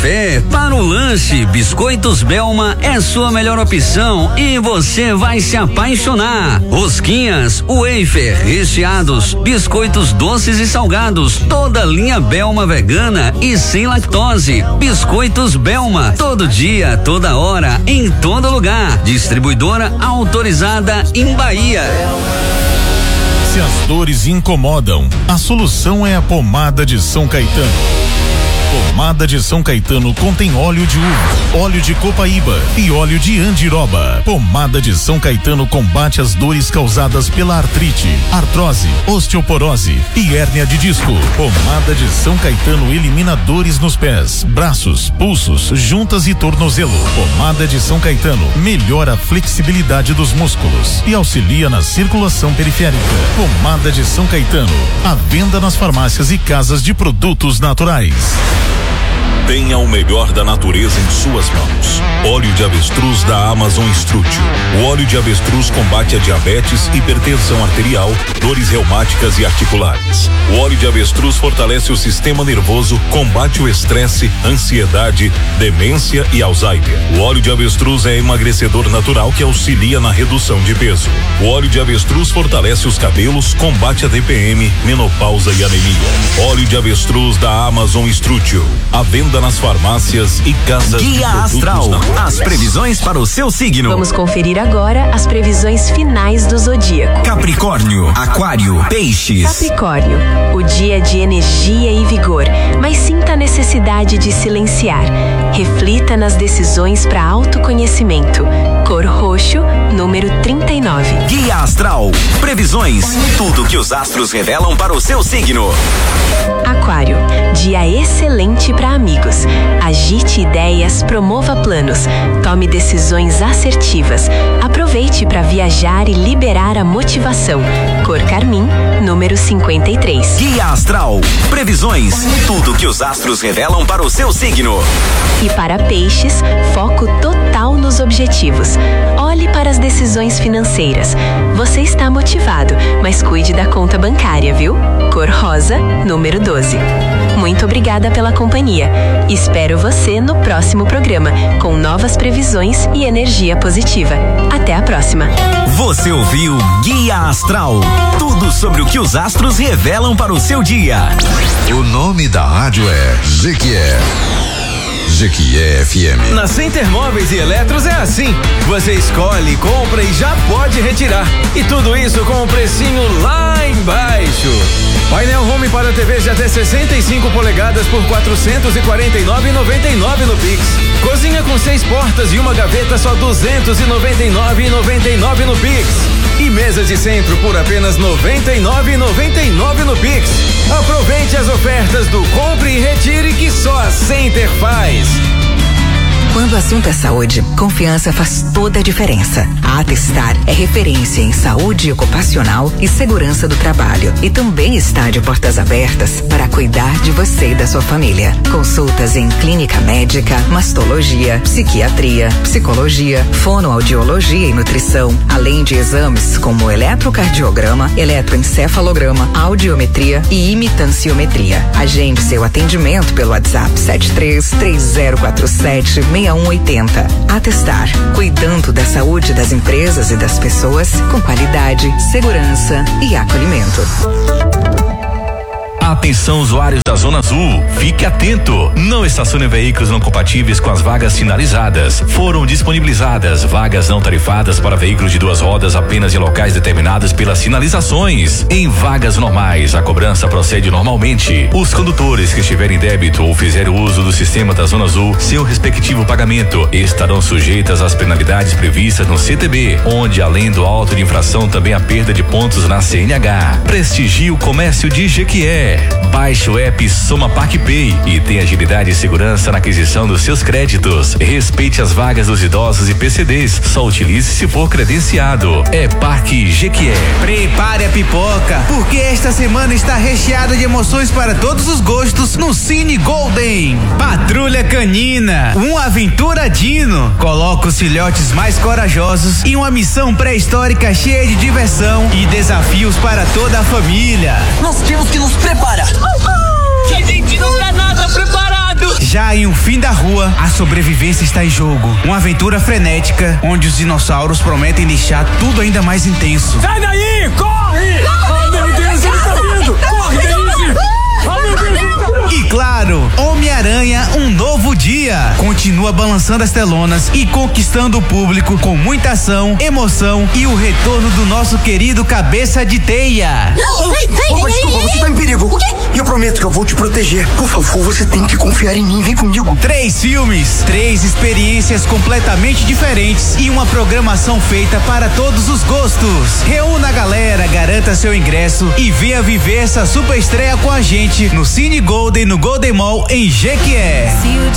café, para o lanche, Biscoitos Belma é sua melhor opção e você vai se apaixonar. Rosquinhas, wafer, recheados, biscoitos doces e salgados, toda linha Belma vegana e sem lactose. Biscoitos Belma, todo dia, toda hora, em todo lugar. Distribuidora autorizada em Bahia. Se as dores incomodam, a solução é a pomada de São Caetano. Pomada de São Caetano contém óleo de uva, óleo de copaíba e óleo de andiroba. Pomada de São Caetano combate as dores causadas pela artrite, artrose, osteoporose e hérnia de disco. Pomada de São Caetano elimina dores nos pés, braços, pulsos, juntas e tornozelo. Pomada de São Caetano melhora a flexibilidade dos músculos e auxilia na circulação periférica. Pomada de São Caetano, à venda nas farmácias e casas de produtos naturais. Tenha o melhor da natureza em suas mãos. Óleo de avestruz da Amazon Strutio. O óleo de avestruz combate a diabetes, hipertensão arterial, dores reumáticas e articulares. O óleo de avestruz fortalece o sistema nervoso, combate o estresse, ansiedade, demência e Alzheimer. O óleo de avestruz é emagrecedor natural que auxilia na redução de peso. O óleo de avestruz fortalece os cabelos, combate a TPM, menopausa e anemia. Óleo de avestruz da Amazon Strutio. À venda nas farmácias e casas de Guia Astral, as previsões para o seu signo. Vamos conferir agora as previsões finais do zodíaco. Capricórnio, Aquário, Peixes. Capricórnio, o dia é de energia e vigor, mas sinta a necessidade de silenciar. Reflita nas decisões para autoconhecimento. Cor roxo, número 39. Guia Astral, previsões, tudo que os astros revelam para o seu signo. Aquário, dia excelente para amigos. Agite ideias, promova planos, tome decisões assertivas. Aproveite para viajar e liberar a motivação. Cor carmim, número 53. Guia Astral, previsões, tudo que os astros revelam para o seu signo. E para Peixes, foco total nos objetivos. Olhe para as decisões financeiras. Você está motivado, mas cuide da conta bancária, viu? Cor rosa, número 12. Muito obrigada pela companhia. Espero você no próximo programa, com novas previsões e energia positiva. Até a próxima. Você ouviu Guia Astral, tudo sobre o que os astros revelam para o seu dia. O nome da rádio é Jequié. Jequié FM. Na Center Móveis e Eletros é assim. Você escolhe, compra e já pode retirar. E tudo isso com um precinho lá embaixo. Painel Home para TVs de até 65 polegadas por R$ 449,99 no Pix. Cozinha com 6 portas e uma gaveta só R$ 299,99 no Pix. E mesas de centro por apenas R$ 99,99 no Pix. Aproveite as ofertas do Compre e Retire que só a Center faz. Quando o assunto é saúde, confiança faz toda a diferença. A Atestar é referência em saúde ocupacional e segurança do trabalho e também está de portas abertas para cuidar de você e da sua família. Consultas em clínica médica, mastologia, psiquiatria, psicologia, fonoaudiologia e nutrição, além de exames como eletrocardiograma, eletroencefalograma, audiometria e imitanciometria. Agende seu atendimento pelo WhatsApp 7330476180. Atestar, cuidando da saúde das empresas e das pessoas com qualidade, segurança e acolhimento. Atenção, usuários da Zona Azul, fique atento. Não estacione veículos não compatíveis com as vagas sinalizadas. Foram disponibilizadas vagas não tarifadas para veículos de 2 rodas apenas em locais determinados pelas sinalizações. Em vagas normais, a cobrança procede normalmente. Os condutores que estiverem em débito ou fizerem uso do sistema da Zona Azul, seu respectivo pagamento, estarão sujeitas às penalidades previstas no CTB, onde além do auto de infração também a perda de pontos na CNH. Prestigie o comércio de Jequié. Baixe o app Soma PagPay e tenha agilidade e segurança na aquisição dos seus créditos. Respeite as vagas dos idosos e PCDs. Só utilize se for credenciado. É Parque Jequié. Prepare a pipoca, porque esta semana está recheada de emoções para todos os gostos no Cine Golden. Patrulha Canina, uma aventura dino. Coloca os filhotes mais corajosos em uma missão pré-histórica cheia de diversão e desafios para toda a família. Nós temos que nos preparar. Que a gente não tá nada preparado. lado. Já em Um Fim da Rua, a sobrevivência está em jogo. Uma aventura frenética, onde os dinossauros prometem deixar tudo ainda mais intenso. Sai daí! Corre! Oh, meu Deus, ele tá vindo! Corre, Daisy! Oh, meu Deus, ele tá... E claro, Homem-Aranha, Um Novo Dia continua balançando as telonas e conquistando o público com muita ação, emoção e o retorno do nosso querido Cabeça de Teia. Desculpa, você tá em perigo. O quê? Eu prometo que eu vou te proteger. Por favor, você tem que confiar em mim, vem comigo. 3 filmes, 3 experiências completamente diferentes e uma programação feita para todos os gostos. Reúna a galera, garanta seu ingresso e venha viver essa super estreia com a gente no Cine Golden, no Golden Mall, em Jequié.